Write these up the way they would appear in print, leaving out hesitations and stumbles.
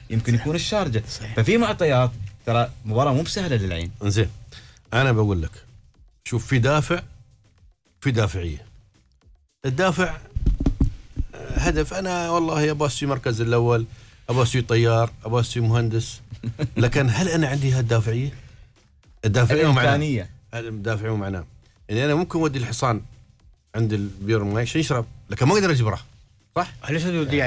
يمكن يكون الشارجة. ففي معطيات، ترى مباراة مو بسهلة للعين. زين انا بقول لك، شوف في دافع في دافعية. الدافع هدف، انا والله ابغى اسوي مركز الاول، ابغى اسوي طيار، ابغى اسوي مهندس. لكن هل انا عندي هالدافعية؟ الدافعية الإمكانية. الدافعية معناه اني انا ممكن اودي الحصان عند البير الماء عشان يشرب، لكن ما اقدر اجبره. صح؟ ليش تودي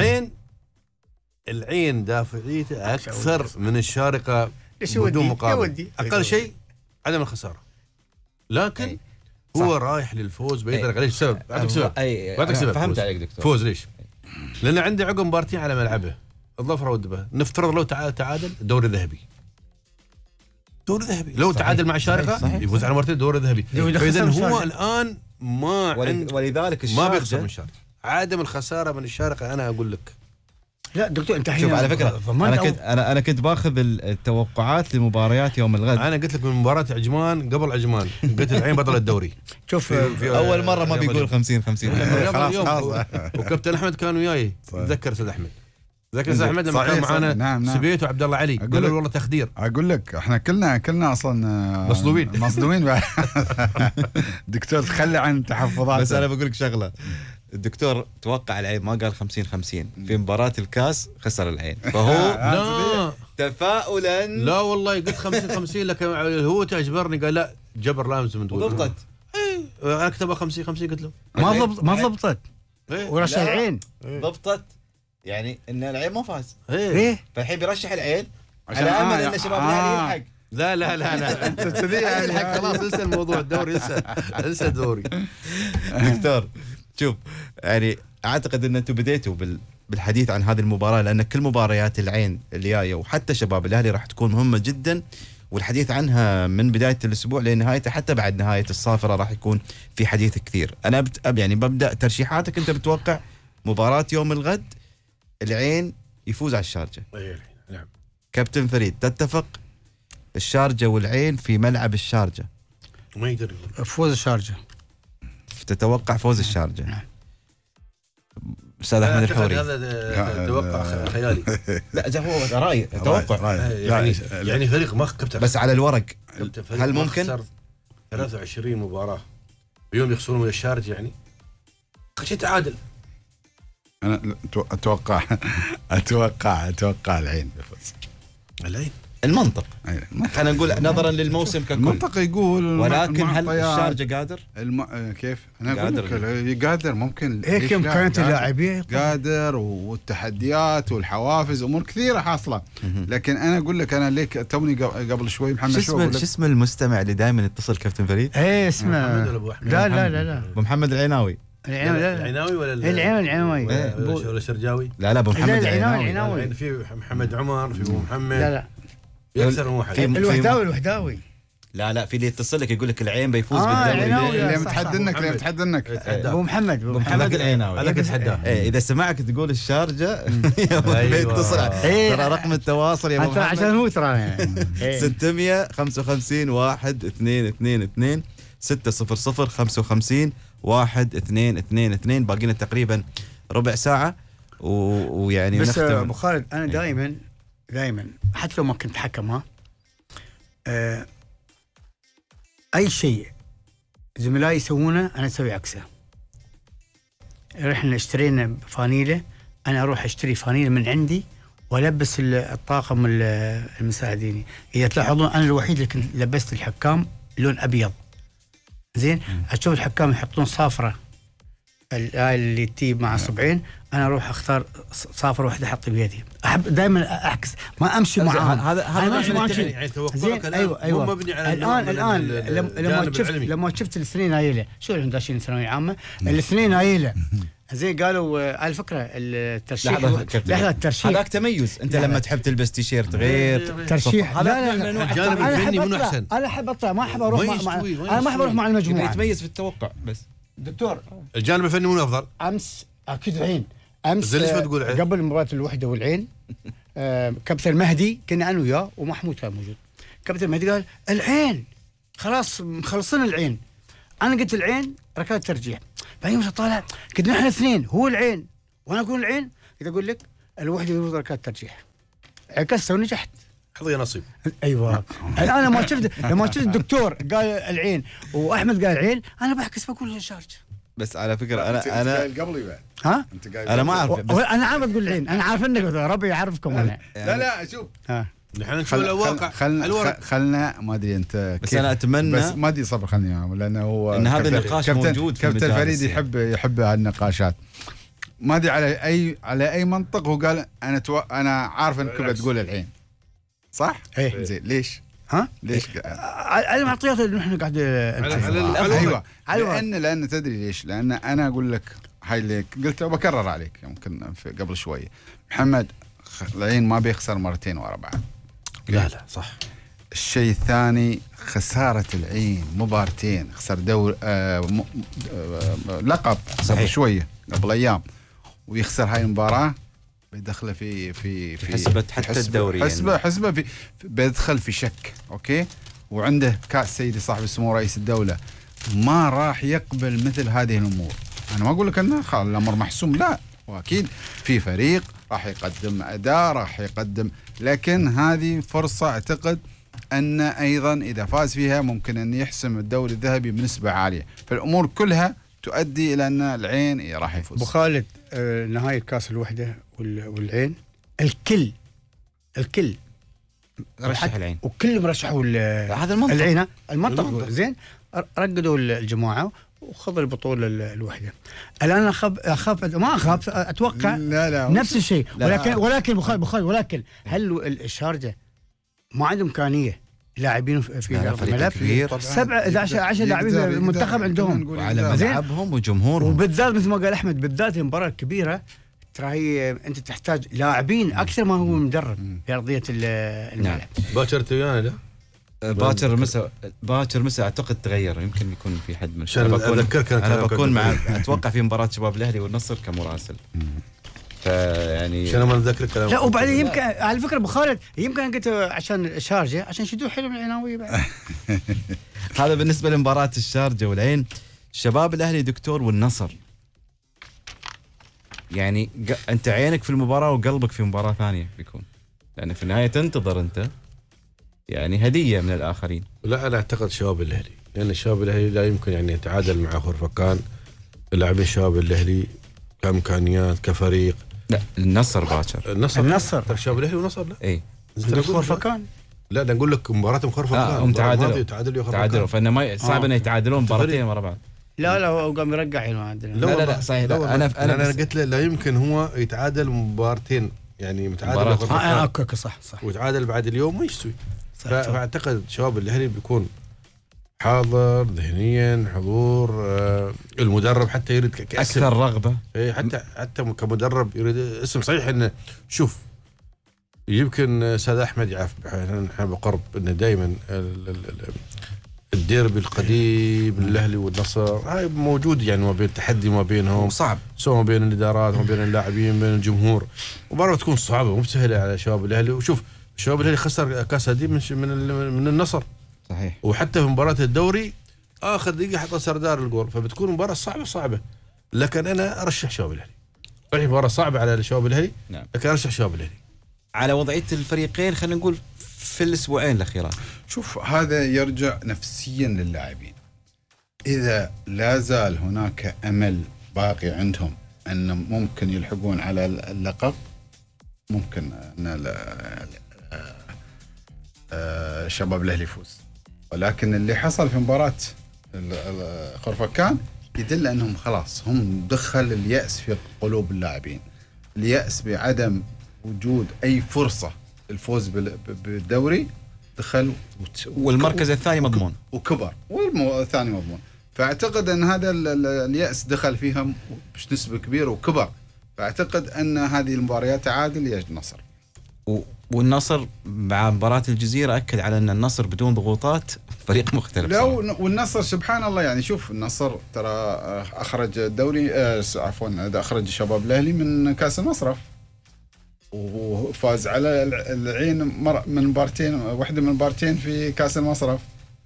العين دافعيته اكثر من الشارقة بدون مقابل. اقل شيء عدم الخسارة، لكن هو رايح للفوز بيقدر عليه السبب. بعطيك سبب فهمت عليك دكتور. فوز ليش؟ لأن عنده عقب مبارتين على ملعبه، الظفر والدبه. نفترض لو تعادل دوري ذهبي، دوري ذهبي. لو تعادل مع الشارقة يفوز على مرتين دوري ذهبي. فإذا هو الآن ما ولذلك ما بيخسر من الشارقة. عدم الخسارة من الشارقة أنا أقول لك. لا دكتور انت شوف على فكره انا كنت باخذ التوقعات لمباريات يوم الغد. انا قلت لك من مباراه عجمان قبل عجمان قلت العين بطل الدوري. شوف اول مره ما بيقول 50-50 خلاص. وكابتن احمد كان وياي، تذكر استاذ احمد، تذكر استاذ احمد لما كان معانا نعم. سبيت وعبد الله علي، قالوا والله تخدير. اقول لك احنا كلنا اصلا مصدومين. دكتور تخلي عن تحفظات. بس انا بقول لك شغله، الدكتور توقع العين ما قال 50-50 في مباراة الكاس خسر العين، فهو لا تفاؤلا. لا والله قلت 50-50 لكن هو تجبرني، قال لا جبر لازم تقول. ضبطت. انا كتبها 50-50 قلت له ما ضبطت. ورشح العين ضبطت، يعني ان العين ما فاز. ايه فالحين بيرشح العين على امل ان شباب الاهلي يلحق. لا انت تبي الحق خلاص، انسى الموضوع الدوري، انسى الدوري. دكتور شوف، يعني اعتقد ان انتم بديتوا بالحديث عن هذه المباراه، لان كل مباريات العين اللي جايه وحتى شباب الاهلي راح تكون مهمه جدا، والحديث عنها من بدايه الاسبوع لنهايته، حتى بعد نهايه الصافره راح يكون في حديث كثير. انا يعني ببدا ترشيحاتك. انت بتوقع مباراه يوم الغد العين يفوز على الشارجه. نعم. كابتن فريد تتفق؟ الشارجه والعين في ملعب الشارجه، ما يقدر فوز الشارجه. تتوقع فوز الشارجه؟ استاذ احمد الحوري. هذا توقع خيالي. لا هو راي توقع. يعني فريق ما كابتن بس على الورق هل ممكن 23 مباراه اليوم يخسرون من الشارجه؟ يعني شيء تعادل. انا اتوقع العين بيفوز. العين المنطق خلينا نقول نظرا للموسم ككل. المنطق يقول، ولكن هل الشارجة قادر؟ كيف؟ انا اقول لك قادر ممكن. هيك امكانيات اللاعبين قادر، والتحديات والحوافز امور كثيره حاصله. لكن انا اقول لك، انا ليك توني قبل شوي محمد شو اسم المستمع اللي دائما يتصل كابتن فريد؟ ايه اسمه لا ابو محمد العيناوي. العيناوي ولا العيناوي ولا الشرجاوي؟ لا ابو محمد العيناوي. في محمد عمر، في ابو محمد. لا يكسر واحد. الوحداوي. لا في اللي يتصل لك يقول لك العين بيفوز بالدوري. اللي متحدنك ابو محمد العيناوي. هذاك تحداه. اذا سمعك تقول الشارجة يتصل. ترى رقم التواصل يا ابو محمد عشان هو ترى 655 1222 600 55 1222. باقينا تقريبا ربع ساعة ويعني بس نختم. ابو خالد انا دائما حتى لو ما كنت حكم، اي شيء زملائي يسوونه انا اسوي عكسه. رحنا اشترينا فانيله، انا اروح اشتري فانيله من عندي والبس الطاقم المساعديني. اذا تلاحظون انا الوحيد اللي كنت لبست الحكام لون ابيض. زين اشوف الحكام يحطون صافره اللي تجيب مع صبعين، انا اروح اختار صافره واحده احط بيدي. احب دائما اعكس، ما امشي معهم. هذا يعني توقعك ايوه مبني على الان لما شفت الاثنين هايله، شو اللي داشين ثانويه عامه الاثنين هايله. زين قالوا على فكره الترشيح لحظه الترشيح هذاك تميز. انت لما تحب تلبس تيشيرت غير ترشيح. لا الجانب الفني منو احسن؟ انا احب اطلع، ما احب اروح انا ما احب اروح مع المجموعه. يتميز في التوقع. بس دكتور الجانب الفني منو افضل؟ امس اكيد العين. امس ليش ما تقول عين؟ قبل مباراه الوحده والعين كابتن المهدي كنا انا وياه ومحمود كان موجود. كابتن المهدي قال العين خلاص مخلصين العين. انا قلت العين ركلات ترجيح. بعدين طالع كنا احنا اثنين، هو العين وانا اقول العين. كنت اقول لك الوحده يفوز ركلات ترجيح. عكست ونجحت. حظي نصيب. ايوه الان لما شفت الدكتور قال العين واحمد قال العين، انا بحكس بقول الشارجه. بس على فكره أنت انا قايل قبلي بعد. ها انت قايل انا ما اعرف بس انا عارف تقول العين، انا عارف انك ربي يعرفكم انا. لا شوف نحن نشوف الواقع. خلنا ما ادري انت بس كيف. انا اتمنى بس ما ادري صبر خلني لانه هو إن هذا كابتن- النقاش كابتن- موجود في كابتن المدارس فريد يعني. يحب هالنقاشات. ما ادري على اي منطق هو قال انا عارف انك بتقول العين صح؟ إيه. زين ليش؟ ها ليش؟ على المعطيات اللي نحن قاعد ايوه أيوة. لان تدري ليش؟ لان انا اقول لك هاي اللي قلت وبكرر عليك يمكن قبل شويه. محمد العين ما بيخسر مرتين ورا بعض. لا صح. الشيء الثاني خسارة العين مبارتين، خسر دور لقب قبل شوية قبل أيام، ويخسر هاي المباراة بيدخله في حسبة حتى الدوري حسبة في بيدخل في شك. أوكي، وعنده كأس سيدي صاحب السمو رئيس الدولة، ما راح يقبل مثل هذه الأمور. أنا ما أقول لك أنه الأمر محسوم، لا، وأكيد في فريق راح يقدم أداء راح يقدم، لكن هذه فرصة أعتقد أن أيضا إذا فاز فيها ممكن أن يحسم الدوري الذهبي بنسبة عالية. فالأمور كلها تؤدي إلى أن العين راح يفوز. أبو خالد نهاية كاس الوحدة والعين الكل رشح العين وكل مرشحوا هذا المنطق. العين المنطق زين، رقدوا الجماعة وخذ البطولة الوحدة. الآن أخاف ما أخاف أتوقع لا نفس الشيء، ولكن ولكن هل الشارجة ما عنده إمكانية لاعبين في الملف كبير 10 لاعبين في المنتخب عندهم وعلى ملعبهم وجمهورهم، وبالذات مثل ما قال أحمد بالذات المباراة الكبيرة ترى هي أنت تحتاج لاعبين أكثر ما هو مدرب في أرضية الملعب. باكر تيانا لا باكر مساء اعتقد تغير، يمكن يكون في حد من عشان اذكرك انا بكون مع اتوقع في مباراه شباب الاهلي والنصر كمراسل. فيعني عشان ما نذكر كلام. لا وبعدين يمكن على فكره ابو خالد يمكن قلت عشان الشارجه عشان شدوه حلو من العناويه بعد. هذا بالنسبه لمباراه الشارجه والعين. شباب الاهلي دكتور والنصر، يعني انت عينك في المباراه وقلبك في مباراه ثانيه بيكون، لان في النهايه تنتظر انت يعني هديه من الاخرين. لا انا اعتقد شباب الاهلي، لان الشباب الاهلي لا يمكن يعني يتعادل مع خرفكان. لاعبين شباب الاهلي كامكانيات كفريق. لا النصر باكر النصر شباب الاهلي والنصر لا اي خرفكان. لا نقول لك مباراتهم خرفكان هم تعادلوا فانه ما صعب انه يتعادلون مباراتين ورا بعض. لا هو قام يرجع هنا عندنا. لا صحيح. انا قلت له لا يمكن هو يتعادل مباراتين، يعني متعادل اوكي صح ويتعادل بعد اليوم ما يستوي. فاعتقد شباب الاهلي بيكون حاضر ذهنيا، حضور، المدرب حتى يريد اكثر رغبه. حتى كمدرب يريد اسم صحيح. انه شوف يمكن استاذ احمد يعرف نحن بقرب انه دائما الديربي القديم الاهلي والنصر هاي موجود، يعني ما بين تحدي ما بينهم صعب، سواء ما بين الادارات ما بين اللاعبين بين الجمهور، ومباراه تكون صعبه مو سهله على شباب الاهلي. وشوف شباب الاهلي خسر كاس هدي من النصر صحيح، وحتى في مباراه الدوري اخر دقيقه حط سردار الجول، فبتكون مباراه صعبه. لكن انا ارشح شباب الاهلي. صحيح مباراه صعبه على شباب الاهلي، نعم. لكن ارشح شباب الاهلي على وضعيه الفريقين. خلينا نقول في الاسبوعين الاخيرات. شوف هذا يرجع نفسيا للاعبين. اذا لا زال هناك امل باقي عندهم ان ممكن يلحقون على اللقب، ممكن ان شباب الاهلي يفوز. ولكن اللي حصل في مباراة خرفكان يدل انهم خلاص هم دخل اليأس في قلوب اللاعبين، اليأس بعدم وجود اي فرصة الفوز بالدوري دخل والمركز الثاني مضمون وكبر والثاني مضمون. فاعتقد ان هذا اليأس دخل فيهم بنسبة كبيرة وكبر. فاعتقد ان هذه المباريات تعادل يا النصر. والنصر مع مباراة الجزيرة أكد على أن النصر بدون ضغوطات فريق مختلف. لا والنصر سبحان الله يعني شوف النصر ترى أخرج الدوري أخرج شباب الأهلي من كأس المصرف، وفاز على العين من مبارتين، واحدة من مبارتين في كأس المصرف،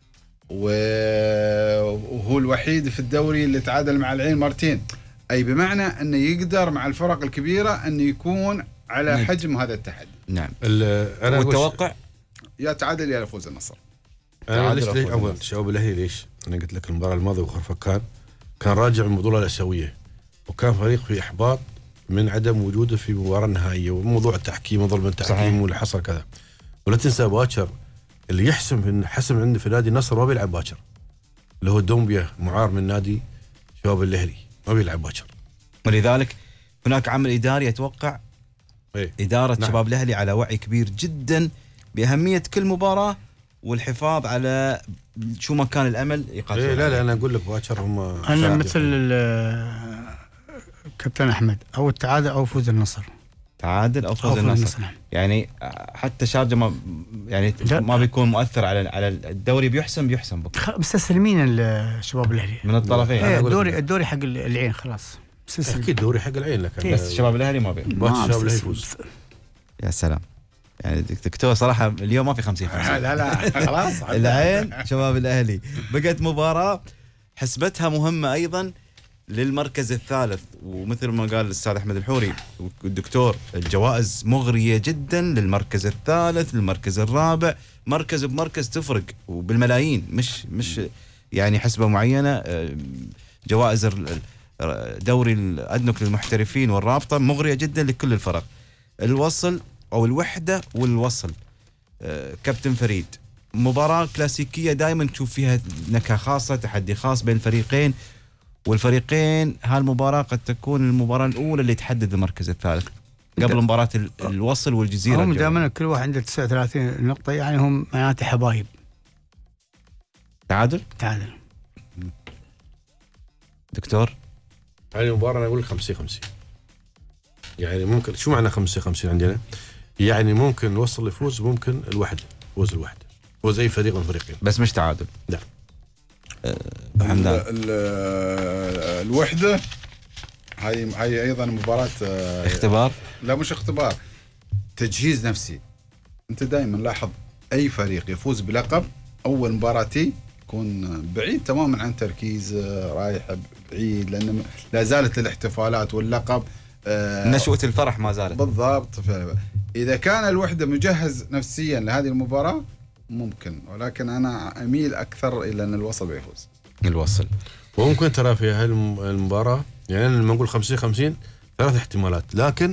وهو الوحيد في الدوري اللي تعادل مع العين مرتين. أي بمعنى أنه يقدر مع الفرق الكبيرة أن يكون على حجم هذا التحدي. نعم. انا والتوقع يا تعادل يا يفوز النصر. انا ليش تعادل أو فوز اول شباب الاهلي ليش؟ انا قلت لك المباراه الماضيه وخرفكان كان راجع من البطوله الاسيويه وكان فريق في احباط من عدم وجوده في المباراه النهائيه وموضوع التحكيم وظلم التحكيم صحيح. واللي حصل كذا. ولا تنسى باكر اللي يحسم حسم عنده في نادي النصر ما بيلعب باكر اللي هو دومبيا معار من نادي شباب الاهلي ما بيلعب باكر. ولذلك هناك عمل اداري اتوقع ايه اداره نعم. شباب الاهلي على وعي كبير جدا باهميه كل مباراه والحفاظ على شو ما كان الامل يقاتل. إيه لا انا اقول لك باكر هم انا مثل كابتن احمد، او التعادل او فوز النصر. تعادل او فوز النصر. يعني حتى شارجه ما يعني لا. ما بيكون مؤثر على الدوري، بيحسم بكره مستسلمين الشباب الاهلي من الطرفين. إيه، الدوري حق العين خلاص مستسلم. اكيد دوري حق العين لكن بس شباب الاهلي ما بين. باكر شباب الاهلي يفوز. يا سلام، يعني دكتور صراحه اليوم ما في 50 لا خلاص. العين شباب الاهلي. بقت مباراه حسبتها مهمه ايضا للمركز الثالث، ومثل ما قال الاستاذ احمد الحوري والدكتور الجوائز مغريه جدا للمركز الثالث للمركز الرابع، مركز بمركز تفرق وبالملايين، مش يعني حسبه معينه. جوائز دوري الادنك للمحترفين والرابطه مغريه جدا لكل الفرق. الوصل او الوحده والوصل كابتن فريد، مباراه كلاسيكيه دائما تشوف فيها نكهه خاصه، تحدي خاص بين الفريقين، والفريقين هالمباراه قد تكون المباراه الاولى اللي تحدد المركز الثالث قبل مباراه الوصل والجزيره. هم دائما كل واحد عنده 39 نقطه، يعني هم معناته حبايب. تعادل دكتور. هذه المباراه انا اقول 50-50. يعني ممكن شو معنى 50-50 عندنا؟ يعني ممكن الوصل يفوز، ممكن فوز الوحده فوز اي فريق من الفريقين، بس مش تعادل. لا. حمدان الوحده هاي ايضا مباراه اختبار. لا مش اختبار، تجهيز نفسي. انت دائما لاحظ اي فريق يفوز بلقب اول مباراتي يكون بعيد تماما عن تركيز، رايح بعيد، لان لا زالت الاحتفالات واللقب، نشوة الفرح ما زالت. بالضبط. اذا كان الوحده مجهز نفسيا لهذه المباراه ممكن، ولكن انا اميل اكثر الى ان الوصل بيفوز. الوصل وممكن ترى في هالمباراه يعني لما نقول 50-50 ثلاث احتمالات، لكن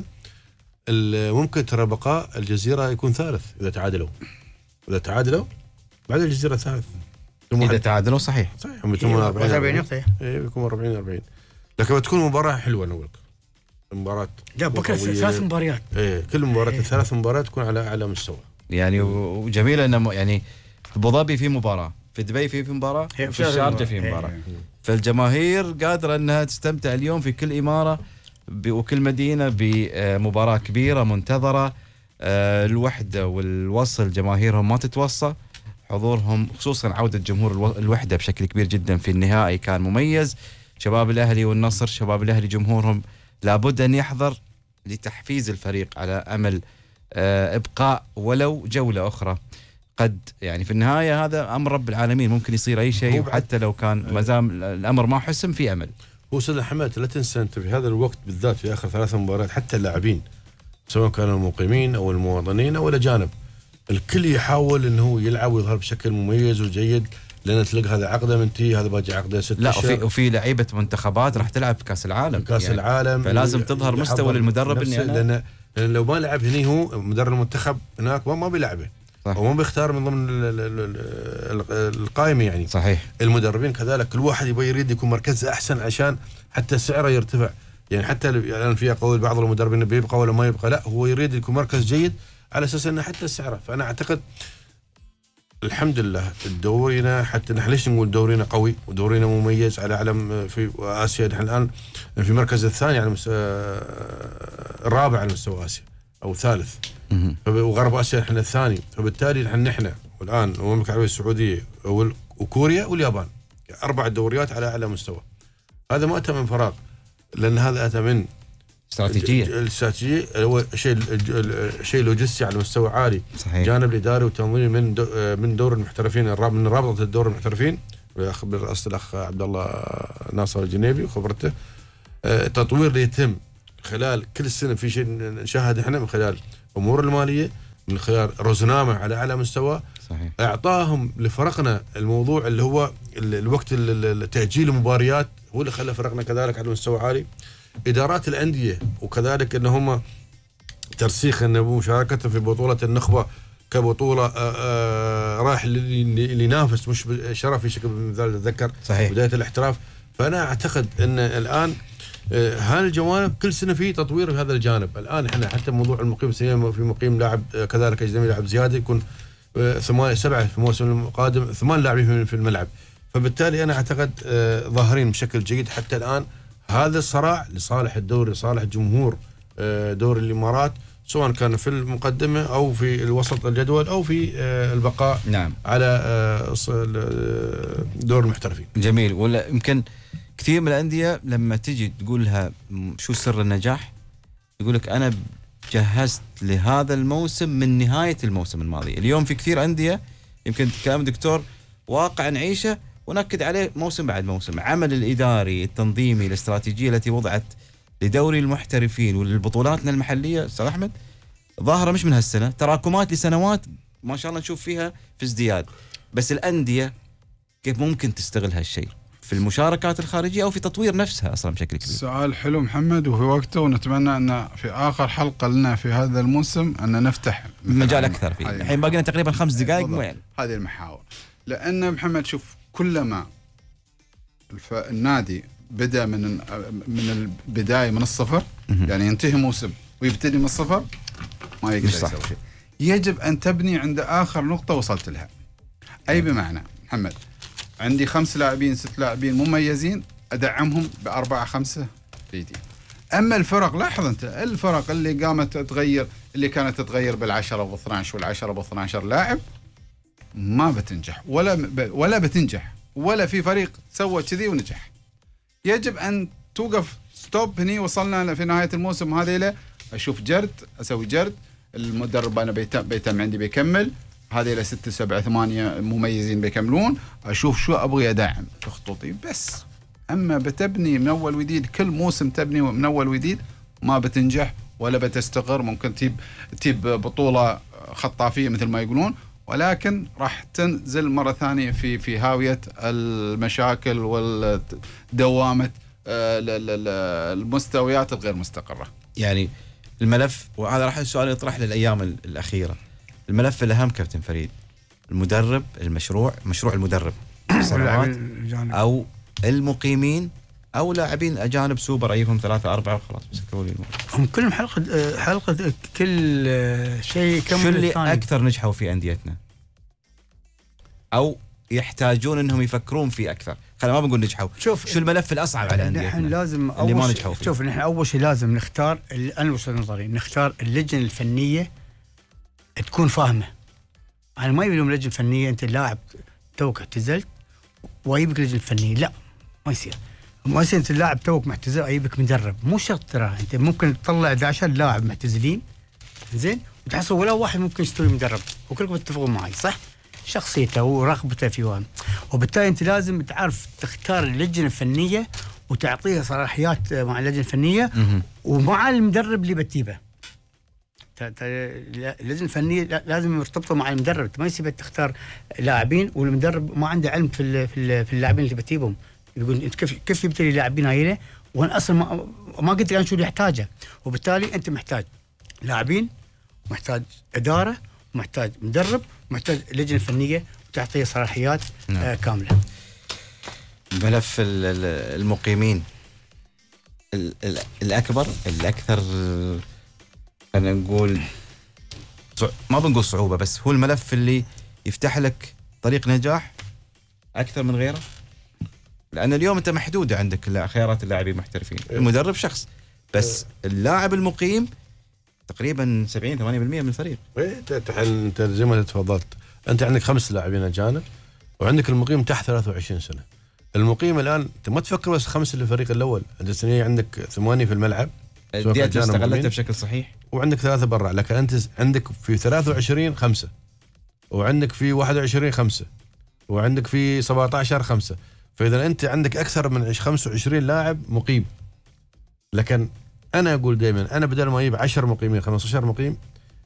ممكن ترى بقاء الجزيره يكون ثالث اذا تعادلوا بعد الجزيره ثالث. اذا تعادلوا صحيح هم يكونون 40 نقطه. اي بيكون 40 لكن بتكون مباراه حلوه. انا اقول لك مباراه لا بكره 3 مباريات. ايه كل مباراه الثلاث مباريات تكون على اعلى مستوى يعني. وجميله انه يعني في ابو ظبي في مباراه، في دبي في مباراه، في الشارجه في مباراه، فالجماهير قادره انها تستمتع اليوم في كل اماره وكل مدينه بمباراه كبيره منتظره. الوحده والوصل جماهيرهم ما تتوصى، حضورهم خصوصا عوده جمهور الوحده بشكل كبير جدا في النهائي كان مميز. شباب الاهلي والنصر، شباب الاهلي جمهورهم لابد ان يحضر لتحفيز الفريق على امل ابقاء ولو جوله اخرى. قد يعني في النهايه هذا امر رب العالمين، ممكن يصير اي شيء، وحتى لو كان ما زال الامر ما حسم في امل. هو استاذ حماد لا تنسى انت في هذا الوقت بالذات في اخر 3 مباريات حتى اللاعبين سواء كانوا المقيمين او المواطنين او الاجانب الكل يحاول انه هو يلعب ويظهر بشكل مميز وجيد، لان تلقى هذا عقده منتهي، هذا باجي عقده 6 لا أشهر. وفي لعيبه منتخبات راح تلعب في كاس العالم، كاس يعني العالم، فلازم تظهر مستوى للمدرب اني انا لان لو ما لعب هني هو مدرب المنتخب هناك ما بيلعبه وما بيختار من ضمن القائمه يعني. صحيح. المدربين كذلك كل واحد يبغى يريد يكون مركزه احسن عشان حتى سعره يرتفع، يعني حتى الان في قول بعض المدربين بيبقى ولا ما يبقى، لا هو يريد يكون مركز جيد على اساس انه حتى سعره. فانا اعتقد الحمد لله دورينا، حتى نحن ليش نقول دورينا قوي ودورينا مميز على علم في اسيا. نحن الان في المركز الثاني على الرابع على مستوى اسيا او ثالث، وغرب اسيا نحن الثاني، فبالتالي نحن والان المملكه العربيه السعوديه وكوريا واليابان 4 دوريات على اعلى مستوى. هذا ما اتى من فراغ، لان هذا اتى من الاستراتيجيه هو شيء لوجستي على مستوى عالي. صحيح. جانب الاداري وتنظيمي من دور المحترفين، من رابطه الدور المحترفين برئاسه الاخ عبد الله ناصر الجنيبي وخبرته. تطوير يتم خلال كل سنه، في شيء نشاهد احنا من خلال امور الماليه من خلال رزنامه على اعلى مستوى. صحيح. اعطاهم لفرقنا الموضوع اللي هو الوقت تاجيل المباريات هو اللي خلى فرقنا كذلك على مستوى عالي. ادارات الانديه وكذلك ان هم ترسيخ ان مشاركتهم في بطوله النخبه كبطوله راح اللي ينافس مش شرفي شكل مثال اتذكر صحيح. بدايه الاحتراف. فانا اعتقد ان الان هالجوانب كل سنه في تطوير هذا الجانب. الان احنا حتى موضوع المقيم السنوي في مقيم لاعب كذلك اجنبي لاعب زياده يكون 7 في الموسم القادم 8 لاعبين في الملعب. فبالتالي انا اعتقد ظاهرين بشكل جيد حتى الان. هذا الصراع لصالح الدوري لصالح جمهور دوري الامارات سواء كان في المقدمه او في الوسط الجدول او في البقاء نعم. على دور المحترفين. جميل. ولا يمكن كثير من الانديه لما تجي تقول لها شو سر النجاح يقول لك انا جهزت لهذا الموسم من نهايه الموسم الماضي. اليوم في كثير انديه يمكن كلام دكتور واقع نعيشه ونأكد عليه موسم بعد موسم. عمل الاداري التنظيمي الاستراتيجيه التي وضعت لدوري المحترفين وللبطولاتنا المحليه استاذ احمد ظاهره مش من هالسنه، تراكمات لسنوات ما شاء الله نشوف فيها في ازدياد. بس الانديه كيف ممكن تستغل هالشيء في المشاركات الخارجيه او في تطوير نفسها اصلا بشكل كبير؟ سؤال حلو محمد وفي وقته، ونتمنى ان في اخر حلقه لنا في هذا الموسم ان نفتح مجال اكثر فيه. الحين باقي لنا تقريبا 5 دقائق يعني. هذه المحاور. لان محمد شوف كلما النادي بدا من البدايه من الصفر يعني ينتهي موسم ويبتدي من الصفر ما يقدر يسوي شيء. يجب ان تبني عند اخر نقطه وصلت لها. اي بمعنى محمد عندي 5 لاعبين 6 لاعبين مميزين ادعمهم ب4-5 ايدي. اما الفرق لاحظ انت الفرق اللي قامت تتغير اللي كانت تتغير بال10 و12 وال10 ب12 لاعب ما بتنجح ولا بتنجح ولا في فريق سوى كذي ونجح. يجب ان توقف ستوب. هني وصلنا في نهايه الموسم هذا له اشوف جرد اسوي جرد المدرب انا بيتم عندي بيكمل هذه له 6 7 8 مميزين بيكملون اشوف شو ابغي ادعم في خطوطي بس. اما بتبني من اول وجديد كل موسم تبني من اول وجديد ما بتنجح ولا بتستقر. ممكن تجيب بطوله خطافيه مثل ما يقولون ولكن راح تنزل مرة ثانية في هاوية المشاكل والدوامة المستويات الغير مستقرة. يعني الملف وهذا راح السؤال يطرح للأيام الأخيرة. الملف الأهم كابتن فريد المدرب مشروع المدرب سنوات أو المقيمين أو لاعبين أجانب سوبر أيهم 3 4 وخلاص بس هم كلهم حلقة كل شيء كم شو اللي أكثر نجحوا في أنديتنا أو يحتاجون أنهم يفكرون فيه أكثر؟ خلينا ما بنقول نجحوا. شو الملف الأصعب على أنديتنا نحن لازم اللي ما نجحوا فيه؟ شوف نحن أول شيء لازم نختار أنا وصل نظري نختار اللجنة الفنية تكون فاهمة. أنا ما يبي لهم لجنة فنية أنت اللاعب توك اعتزلت ويجيبك لجنة فنية لا ما يصير. ما يصير انت اللاعب توك معتزل اجيبك مدرب مو شرط. ترى انت ممكن تطلع 11 لاعب معتزلين زين وتحصل ولا واحد ممكن يستوي مدرب وكلكم تتفقون معي صح شخصيته ورغبته في وان. وبالتالي انت لازم تعرف تختار اللجنه الفنيه وتعطيها صلاحيات مع اللجنه الفنيه ومع المدرب اللي بتجيبه. اللجنه الفنيه لازم يرتبطوا مع المدرب. ما يصير تختار لاعبين والمدرب ما عنده علم في اللاعبين اللي بتجيبهم. يقول انت كيف جبت لي لاعبين هايله وانا اصلا ما قلت لك انا شو اللي احتاجه. وبالتالي انت محتاج لاعبين محتاج اداره محتاج مدرب محتاج لجنه فنيه وتعطيه صلاحيات كامله. ملف المقيمين الاكبر الاكثر خلينا نقول ما بنقول صعوبه بس هو الملف اللي يفتح لك طريق نجاح اكثر من غيره. لأن اليوم أنت محدودة عندك خيارات اللاعبين المحترفين. المدرب شخص بس اللاعب المقيم تقريبا 70-80% من الفريق. أنت زي ما تفضلت أنت عندك 5 لاعبين أجانب وعندك المقيم تحت 23 سنة. المقيم الآن أنت ما تفكر بس 5 للفريق الأول. أنت السنة عندك 8 في الملعب ديت استغلتها بشكل صحيح وعندك 3 برا. لكن أنت عندك في 23 5 وعندك في 21 5 وعندك في 17 5. فإذا أنت عندك أكثر من 25 لاعب مقيم. لكن أنا أقول دائما أنا بدل ما أجيب 10 مقيمين 15 مقيم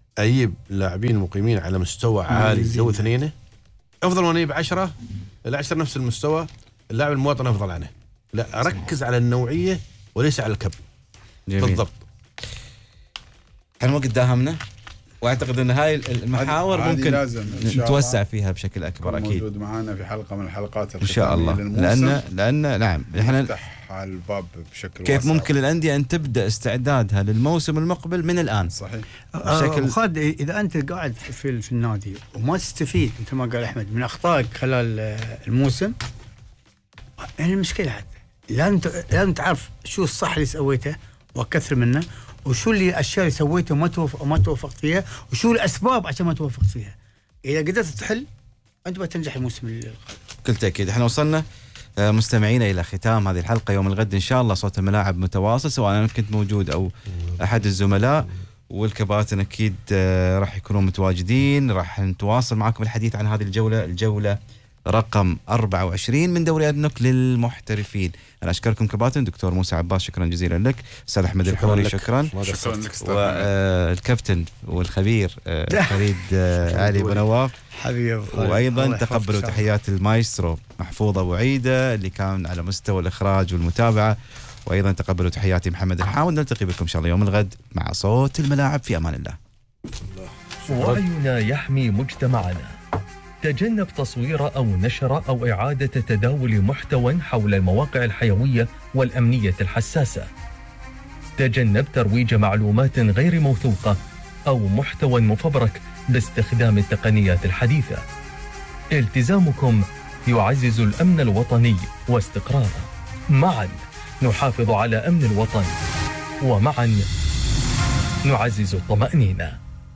اجيب لاعبين مقيمين على مستوى عالي لو اثنين، افضل وانا اجيب 10 ال10 نفس المستوى، اللاعب المواطن افضل عنه. لا، اركز على النوعيه وليس على الكم. جميل. بالضبط. الوقت داهمنا، واعتقد ان هاي المحاور ممكن لازم نتوسع فيها بشكل اكبر. اكيد موجود معنا في حلقه من الحلقات ان شاء الله، لان نعم احنا نفتح الباب بشكل كيف واسع. ممكن الانديه ان تبدا استعدادها للموسم المقبل من الان. صحيح. بشكل خالد، اذا انت قاعد في النادي وما تستفيد مثل ما قال احمد من اخطائك خلال الموسم، يعني المشكله حتى لازم تعرف شو الصح اللي سويته وكثر منه، وشو اللي الاشياء اللي سويته وما توفقت فيها، وشو الاسباب عشان ما توفقت فيها. اذا قدرت تحل انت بتنجح الموسم القادم بكل تاكيد. احنا وصلنا مستمعينا الى ختام هذه الحلقه. يوم الغد ان شاء الله صوت الملاعب متواصل، سواء انا كنت موجود او احد الزملاء، والكباتن اكيد راح يكونوا متواجدين. راح نتواصل معكم الحديث عن هذه الجوله رقم 24 من دوري أدنوك للمحترفين. أنا أشكركم كباتن. دكتور موسى عباس شكرا جزيلا لك. أستاذ أحمد الحوري شكرا لك. والكابتن والخبير فريد علي بن نواف حبيبي. وأيضا تقبلوا تحيات المايسترو محفوظ أبو عيدة اللي كان على مستوى الإخراج والمتابعة، وأيضا تقبلوا تحياتي محمد الحاود. نلتقي بكم إن شاء الله يوم الغد مع صوت الملاعب. في أمان الله. وعينا يحمي مجتمعنا. تجنب تصوير أو نشر أو إعادة تداول محتوى حول المواقع الحيوية والأمنية الحساسة. تجنب ترويج معلومات غير موثوقة أو محتوى مفبرك باستخدام التقنيات الحديثة. التزامكم يعزز الأمن الوطني واستقراره. معا نحافظ على أمن الوطن، ومعا نعزز الطمأنينة.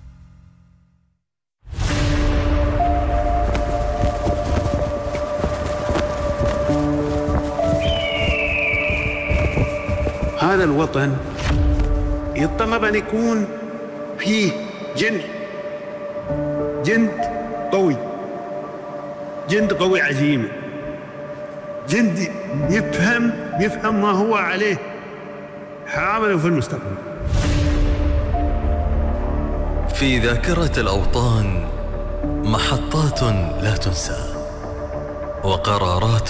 هذا الوطن يتطلب أن يكون فيه جند قوي، جند قوي عزيمة، جند يفهم ما هو عليه حاضر في المستقبل. في ذاكرة الأوطان محطات لا تنسى، وقرارات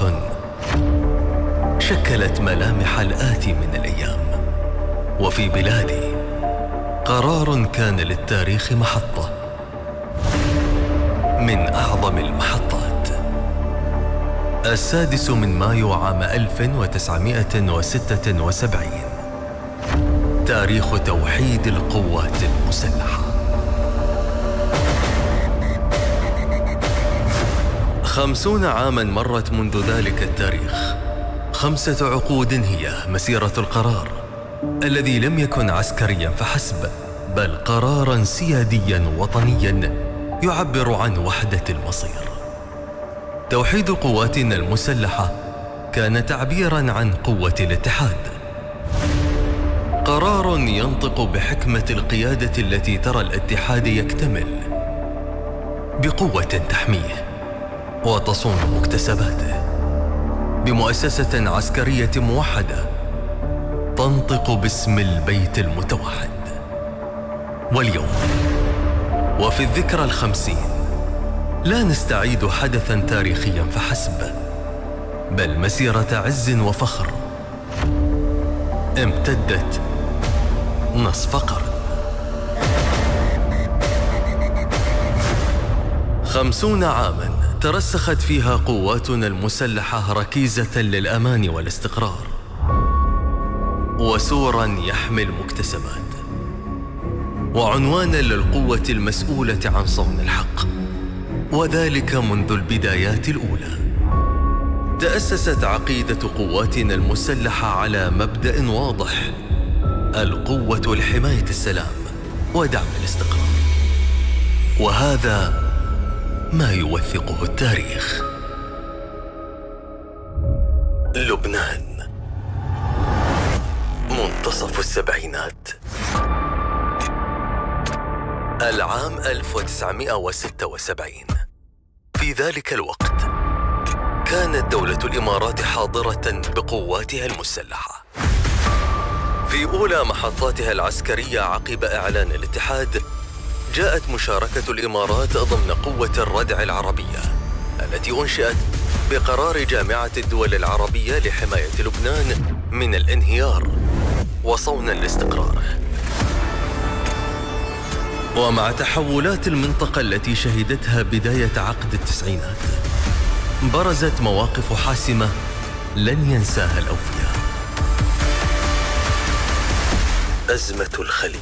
شكلت ملامح الآتي من الأيام. وفي بلادي قرار كان للتاريخ محطة من أعظم المحطات. 6 مايو عام 1976، تاريخ توحيد القوات المسلحة. 50 عاما مرت منذ ذلك التاريخ. 5 عقود هي مسيرة القرار الذي لم يكن عسكريا فحسب، بل قرارا سياديا وطنيا يعبر عن وحدة المصير. توحيد قواتنا المسلحة كان تعبيرا عن قوة الاتحاد. قرار ينطق بحكمة القيادة التي ترى الاتحاد يكتمل بقوة تحميه وتصون مكتسباته، بمؤسسة عسكرية موحدة تنطق باسم البيت المتوحد. واليوم وفي الذكرى 50 لا نستعيد حدثا تاريخيا فحسب، بل مسيرة عز وفخر امتدت نصف قرن. 50 عاما ترسخت فيها قواتنا المسلحة ركيزة للأمان والاستقرار، وسورا يحمي المكتسبات، وعنوانا للقوة المسؤولة عن صون الحق، وذلك منذ البدايات الأولى. تأسست عقيدة قواتنا المسلحة على مبدأ واضح: القوة لحماية السلام ودعم الاستقرار، وهذا ما يوثقه التاريخ. لبنان منتصف السبعينات، العام 1976. في ذلك الوقت كانت دولة الإمارات حاضرة بقواتها المسلحة في أولى محطاتها العسكرية عقب إعلان الاتحاد جاءت مشاركة الإمارات ضمن قوة الردع العربية التي أنشئت بقرار جامعة الدول العربية لحماية لبنان من الانهيار وصونا لاستقراره. ومع تحولات المنطقة التي شهدتها بداية عقد التسعينات، برزت مواقف حاسمة لن ينساها الأوفياء. أزمة الخليج.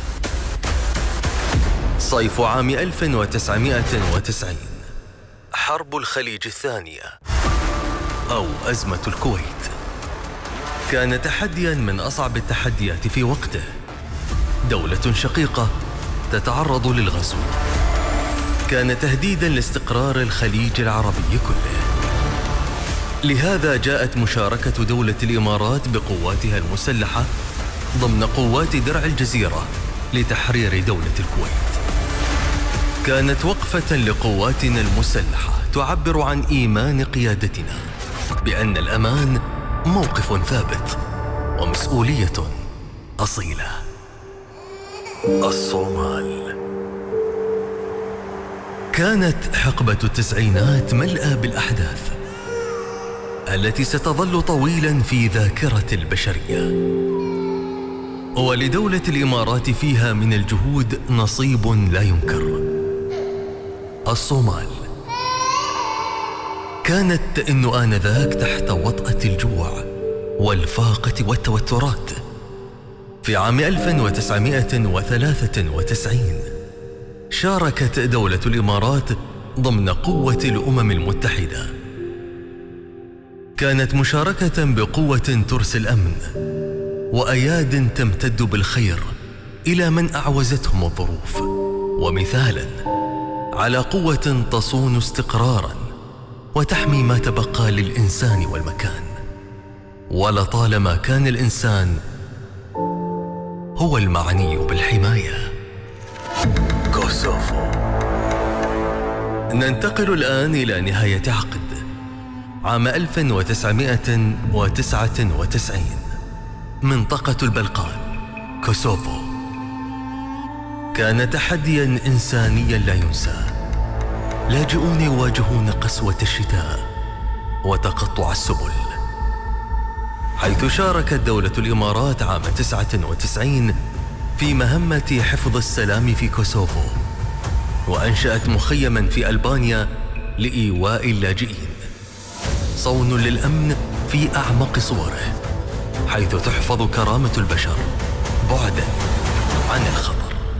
صيف عام 1990. حرب الخليج الثانية أو أزمة الكويت كان تحدياً من أصعب التحديات في وقته. دولة شقيقة تتعرض للغزو كان تهديداً لاستقرار الخليج العربي كله. لهذا جاءت مشاركة دولة الإمارات بقواتها المسلحة ضمن قوات درع الجزيرة لتحرير دولة الكويت. كانت وقفة لقواتنا المسلحة تعبر عن إيمان قيادتنا بأن الأمان موقف ثابت ومسؤولية أصيلة. الصومال. كانت حقبة التسعينات ملأى بالأحداث التي ستظل طويلا في ذاكرة البشرية، ولدولة الإمارات فيها من الجهود نصيب لا ينكر. الصومال كانت تئن آنذاك تحت وطأة الجوع والفاقة والتوترات. في عام 1993 شاركت دولة الإمارات ضمن قوة الأمم المتحدة. كانت مشاركة بقوة ترسل أمن وأياد تمتد بالخير إلى من أعوزتهم الظروف، ومثالاً على قوة تصون استقراراً وتحمي ما تبقى للإنسان والمكان. ولطالما كان الإنسان هو المعني بالحماية. كوسوفو. ننتقل الآن إلى نهاية عقد عام 1999. منطقة البلقان، كوسوفو، كان تحدياً إنسانياً لا ينسى. لاجئون يواجهون قسوة الشتاء وتقطع السبل، حيث شاركت دولة الإمارات عام 99 في مهمة حفظ السلام في كوسوفو، وأنشأت مخيماً في ألبانيا لإيواء اللاجئين، صون للأمن في أعمق صوره، حيث تحفظ كرامة البشر بعداً عن الخطر.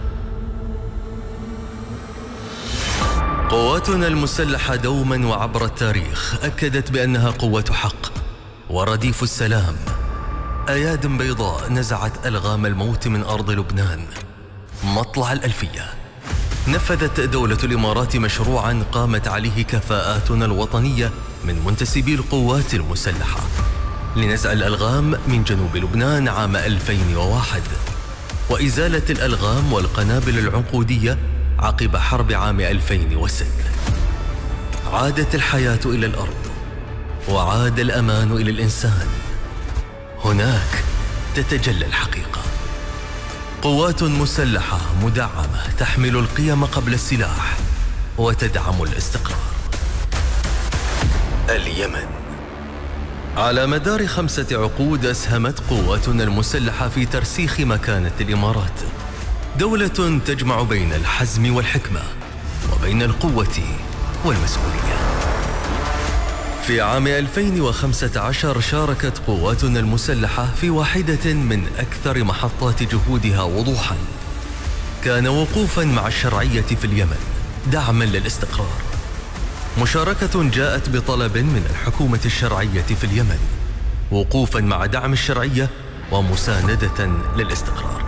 قواتنا المسلحة دوماً وعبر التاريخ أكدت بأنها قوة حق ورديف السلام. أياد بيضاء نزعت ألغام الموت من أرض لبنان. مطلع الألفية نفذت دولة الإمارات مشروعاً قامت عليه كفاءاتنا الوطنية من منتسبي القوات المسلحة لنزع الألغام من جنوب لبنان عام 2001 وإزالة الألغام والقنابل العنقودية عقب حرب عام 2006. عادت الحياة إلى الأرض وعاد الأمان إلى الإنسان. هناك تتجلى الحقيقة. قوات مسلحة مدعمة تحمل القيم قبل السلاح وتدعم الاستقرار. اليمن. على مدار 5 عقود أسهمت قواتنا المسلحة في ترسيخ مكانة الإمارات، دولة تجمع بين الحزم والحكمة وبين القوة والمسؤولية. في عام 2015 شاركت قواتنا المسلحة في واحدة من أكثر محطات جهودها وضوحاً. كان وقوفاً مع الشرعية في اليمن دعماً للاستقرار. مشاركة جاءت بطلب من الحكومة الشرعية في اليمن، وقوفاً مع دعم الشرعية ومساندة للاستقرار.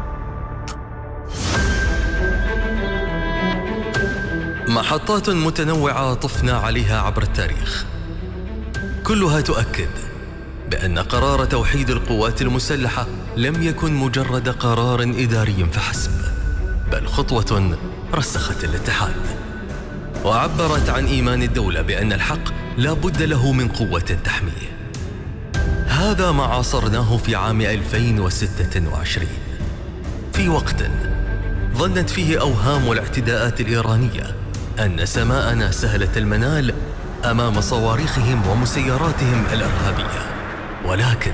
محطات متنوعة طفنا عليها عبر التاريخ، كلها تؤكد بأن قرار توحيد القوات المسلحة لم يكن مجرد قرار إداري فحسب، بل خطوة رسخت الاتحاد وعبرت عن إيمان الدولة بأن الحق لا بد له من قوة تحميه. هذا ما عاصرناه في عام 2026 في وقت ظنت فيه أوهام الاعتداءات الإيرانية أن سماءنا سهلة المنال أمام صواريخهم ومسيراتهم الإرهابية، ولكن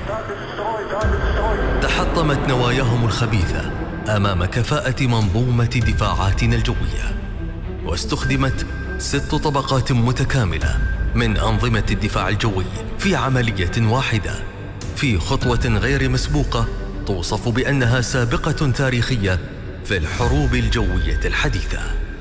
تحطمت نواياهم الخبيثة أمام كفاءة منظومة دفاعاتنا الجوية، واستخدمت 6 طبقات متكاملة من أنظمة الدفاع الجوي في عملية واحدة، في خطوة غير مسبوقة توصف بأنها سابقة تاريخية في الحروب الجوية الحديثة.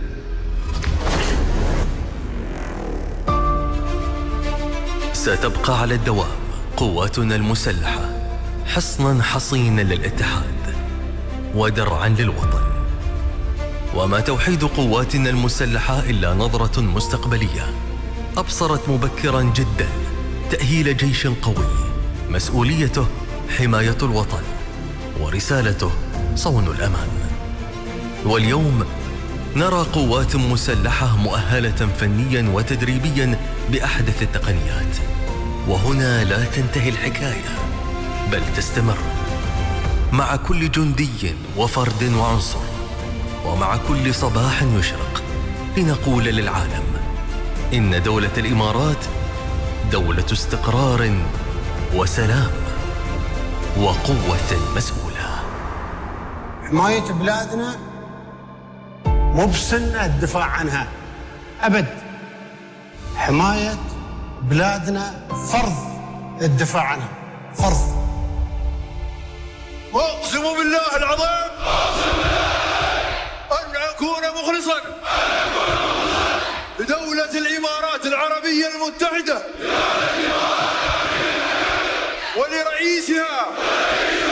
ستبقى على الدوام قواتنا المسلحة حصناً حصيناً للاتحاد ودرعاً للوطن، وما توحيد قواتنا المسلحة إلا نظرة مستقبلية أبصرت مبكراً جداً تأهيل جيش قوي مسؤوليته حماية الوطن ورسالته صون الأمان. واليوم نرى قوات مسلحة مؤهلة فنياً وتدريبياً بأحدث التقنيات، وهنا لا تنتهي الحكاية بل تستمر، مع كل جندي وفرد وعنصر، ومع كل صباح يشرق لنقول للعالم إن دولة الإمارات دولة استقرار وسلام وقوة مسؤولة. حماية بلادنا مو بسنة الدفاع عنها أبد، حماية بلادنا فرض الدفاع عنها، فرض. وأقسم بالله العظيم أن أكون مخلصا لدولة الإمارات العربية المتحدة ولرئيسها